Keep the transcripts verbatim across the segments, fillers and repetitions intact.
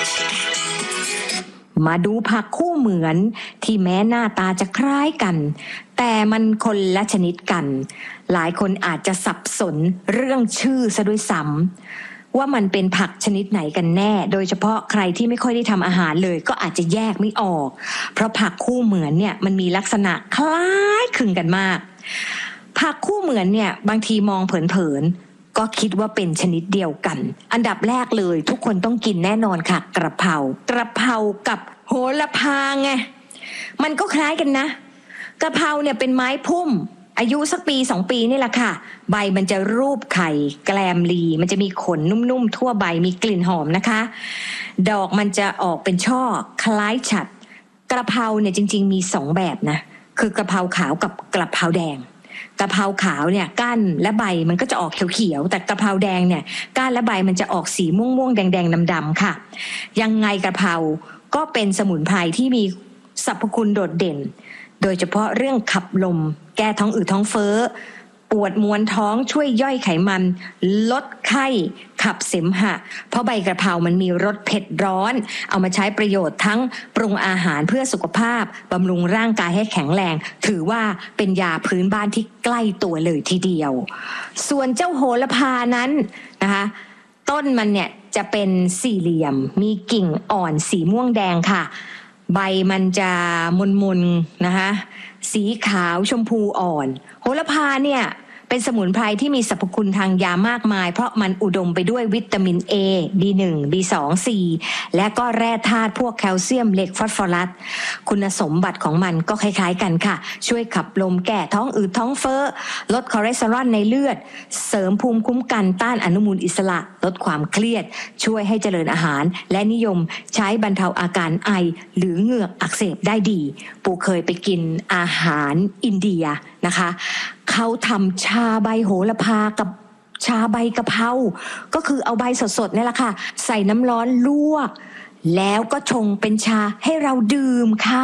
มาดูผักคู่เหมือนที่แม้หน้าตาจะคล้ายกันแต่มันคนละชนิดกันหลายคนอาจจะสับสนเรื่องชื่อซะด้วยซ้ำว่ามันเป็นผักชนิดไหนกันแน่โดยเฉพาะใครที่ไม่ค่อยได้ทำอาหารเลยก็อาจจะแยกไม่ออกเพราะผักคู่เหมือนเนี่ยมันมีลักษณะคล้ายคลึงกันมากผักคู่เหมือนเนี่ยบางทีมองเผินๆก็คิดว่าเป็นชนิดเดียวกันอันดับแรกเลยทุกคนต้องกินแน่นอนค่ะกระเพรากระเพรากับโหระพาไงมันก็คล้ายกันนะกระเพราเนี่ยเป็นไม้พุ่มอายุสักปีสองปีนี่แหละค่ะใบมันจะรูปไข่แกลมลีมันจะมีขนนุ่มๆทั่วใบมีกลิ่นหอมนะคะดอกมันจะออกเป็นช่อคล้ายฉัตรกระเพราเนี่ยจริงๆมีสองแบบนะคือกระเพราขาวกับกระเพราแดงกระเพราขาวเนี่ยก้านและใบมันก็จะออกเขียวๆแต่กระเพราแดงเนี่ยก้านและใบมันจะออกสีม่วงๆแดงๆดำๆค่ะยังไงกระเพราก็เป็นสมุนไพรที่มีสรรพคุณโดดเด่นโดยเฉพาะเรื่องขับลมแก้ท้องอืดท้องเฟ้อปวดมวนท้องช่วยย่อยไขมันลดไข้ขับเสมหะเพราะใบกระเพรามันมีรสเผ็ดร้อนเอามาใช้ประโยชน์ทั้งปรุงอาหารเพื่อสุขภาพบำรุงร่างกายให้แข็งแรงถือว่าเป็นยาพื้นบ้านที่ใกล้ตัวเลยทีเดียวส่วนเจ้าโหระพานั้นนะคะต้นมันเนี่ยจะเป็นสี่เหลี่ยมมีกิ่งอ่อนสีม่วงแดงค่ะใบมันจะมุนๆนะคะสีขาวชมพูอ่อนโหระพาเนี่ยเป็นสมุนไพรที่มีสรรพคุณทางยามากมายเพราะมันอุดมไปด้วยวิตามิน A บี หนึ่ง บี สอง ซี และก็แร่ธาตุพวกแคลเซียมเหล็กฟอสฟอรัสคุณสมบัติของมันก็คล้ายๆกันค่ะช่วยขับลมแก้ท้องอืดท้องเฟ้อลดคอเลสเตอรอลในเลือดเสริมภูมิคุ้มกันต้านอนุมูลอิสระลดความเครียดช่วยให้เจริญอาหารและนิยมใช้บรรเทาอาการไอหรือเหงือกอักเสบได้ดีปูเคยไปกินอาหารอินเดียนะคะเขาทำชาใบโหระพากับชาใบกะเพราก็คือเอาใบสดๆนี่แหละค่ะใส่น้ำร้อนลวกแล้วก็ชงเป็นชาให้เราดื่มค่ะ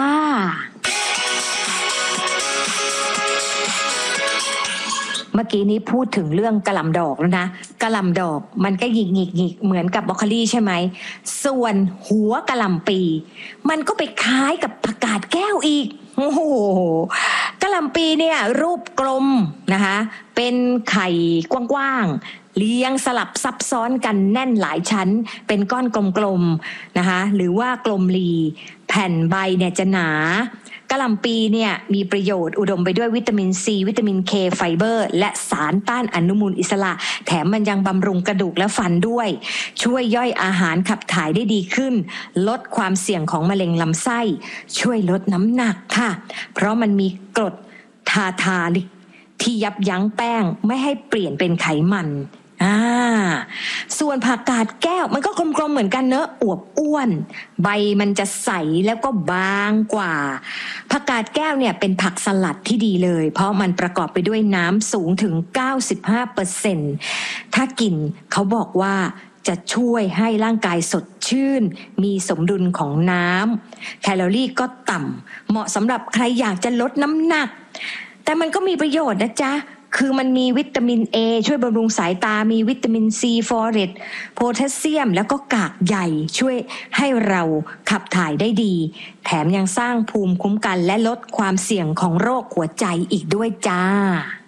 เมื่อกี้นี้พูดถึงเรื่องกะหล่ำดอกแล้วนะกะหล่ำดอกมันก็หยิกหยิกหยิกเหมือนกับบรอกโคลีใช่ไหมส่วนหัวกะหล่ำปีมันก็ไปคล้ายกับผักกาดแก้วอีกโอ้โหกะหล่ำปีเนี่ยรูปกลมนะคะเป็นไข่กว้างๆเรียงสลับซับซ้อนกันแน่นหลายชั้นเป็นก้อนกลมๆนะคะหรือว่ากลมรีแผ่นใบเนี่ยจะหนากะหล่ำปีเนี่ยมีประโยชน์อุดมไปด้วยวิตามินซีวิตามินเคไฟเบอร์และสารต้านอนุมูลอิสระแถมมันยังบำรุงกระดูกและฟันด้วยช่วยย่อยอาหารขับถ่ายได้ดีขึ้นลดความเสี่ยงของมะเร็งลำไส้ช่วยลดน้ำหนักค่ะเพราะมันมีกรดทาทาลิกที่ยับยั้งแป้งไม่ให้เปลี่ยนเป็นไขมันอ่าส่วนผักกาดแก้วมันก็กลมๆเหมือนกันเนอะอวบอ้วนใบมันจะใสแล้วก็บางกว่าผักกาดแก้วเนี่ยเป็นผักสลัดที่ดีเลยเพราะมันประกอบไปด้วยน้ำสูงถึง เก้าสิบห้าเปอร์เซ็นต์ ถ้ากินเขาบอกว่าจะช่วยให้ร่างกายสดชื่นมีสมดุลของน้ำแคลอรี่ก็ต่ำเหมาะสำหรับใครอยากจะลดน้ำหนักแต่มันก็มีประโยชน์นะจ๊ะคือมันมีวิตามิน A ช่วยบำรุงสายตามีวิตามิน C ฟอเรตโพแทสเซียมแล้วก็กากใยช่วยให้เราขับถ่ายได้ดีแถมยังสร้างภูมิคุ้มกันและลดความเสี่ยงของโรคหัวใจอีกด้วยจ้า